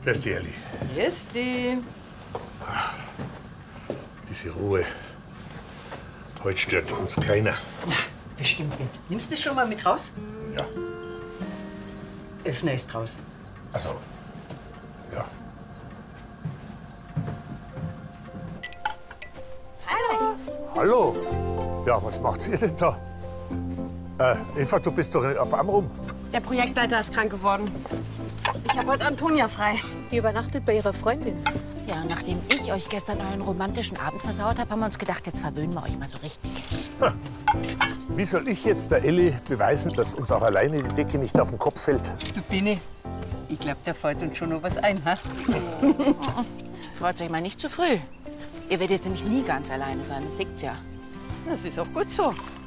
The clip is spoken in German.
Grüß dich, Elli. Grüß dich. Diese Ruhe. Heute stört uns keiner. Na, bestimmt nicht. Nimmst du das schon mal mit raus? Ja. Öffner ist draußen. Also, ja. Hallo. Hallo. Ja, was macht ihr denn da? Eva, du bist doch auf Amrum. Der Projektleiter ist krank geworden. Ich habe heute Antonia frei. Die übernachtet bei ihrer Freundin. Ja, nachdem ich euch gestern euren romantischen Abend versaut habe, haben wir uns gedacht, jetzt verwöhnen wir euch mal so richtig. Wie soll ich jetzt der Elli beweisen, dass uns auch alleine die Decke nicht auf den Kopf fällt? Du Bini, ich glaube, da fällt uns schon noch was ein, ha? Freut euch mal nicht zu früh. Ihr werdet jetzt nämlich nie ganz alleine sein, das seht's ja. Das ist auch gut so.